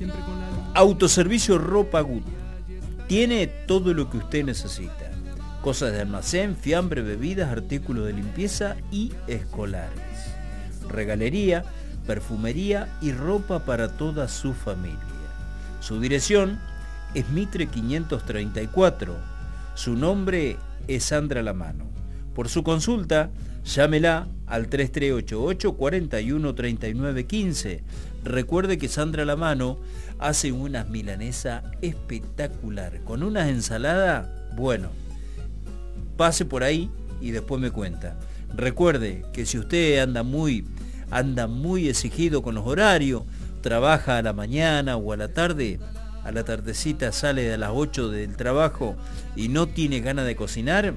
Autoservicio Ropa Good. Tiene todo lo que usted necesita. Cosas de almacén, fiambre, bebidas, artículos de limpieza y escolares. Regalería, perfumería y ropa para toda su familia. Su dirección es Mitre 534. Su nombre es Sandra Lamano. Por su consulta, llámela al 3388 41 39 15. Recuerde que Sandra Lamano hace unas milanesas espectacular, con unas ensaladas, bueno, pase por ahí y después me cuenta. Recuerde que si usted anda muy exigido con los horarios, trabaja a la mañana o a la tarde, a la tardecita sale a las 8 del trabajo y no tiene ganas de cocinar,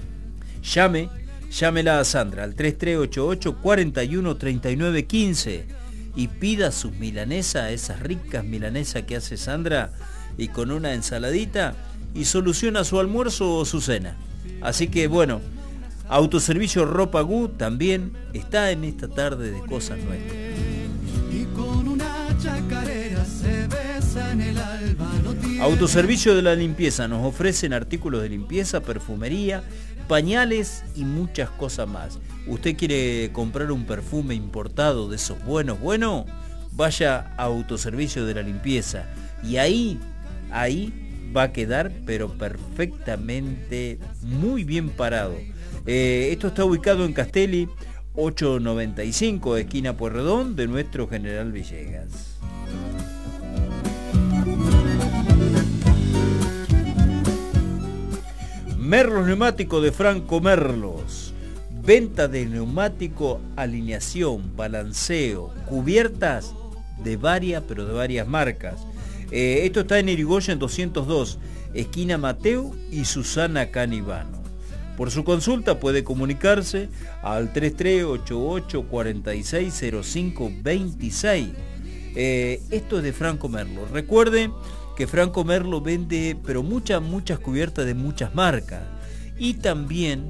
llámela a Sandra al 3388 41 39 15 y pida sus milanesas, esas ricas milanesas que hace Sandra, y con una ensaladita, y soluciona su almuerzo o su cena. Así que bueno, Autoservicio Ropa Good también está en esta tarde de Cosas Nuestras. Y con una chacarera se besa en el alba. Autoservicio de la Limpieza. Nos ofrecen artículos de limpieza, perfumería, pañales y muchas cosas más. ¿Usted quiere comprar un perfume importado de esos buenos? Vaya a Autoservicio de la Limpieza. Y ahí va a quedar pero perfectamente muy bien parado. Esto está ubicado en Castelli 895, esquina Pueyrredón, de nuestro General Villegas. Merlos Neumático de Franco Merlos. Venta de neumático, alineación, balanceo, cubiertas de varias marcas. Esto está en Irigoyen 202, esquina Mateo y Susana Canivano. Por su consulta puede comunicarse al 3388 460526. Esto es de Franco Merlo. Recuerde que Franco Merlo vende pero muchas cubiertas de muchas marcas. Y también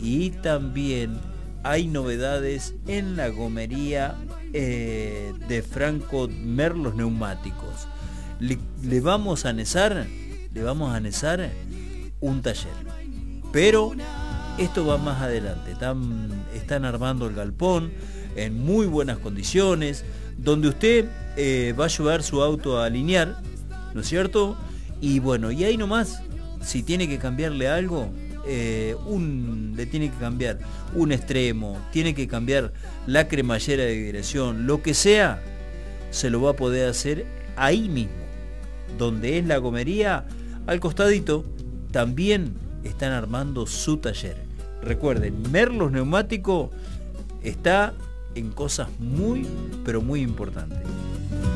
hay novedades en la gomería de Franco Merlos Neumáticos. Le vamos a anesar un taller. Pero esto va más adelante. Están armando el galpón en muy buenas condiciones, donde usted va a llevar su auto a alinear, ¿no es cierto? Y bueno, y ahí nomás, si tiene que cambiarle algo, le tiene que cambiar un extremo, tiene que cambiar la cremallera de dirección, lo que sea, se lo va a poder hacer ahí mismo, donde es la gomería, al costadito, también están armando su taller. Recuerden, Merlos Neumático está en cosas muy, pero muy importantes.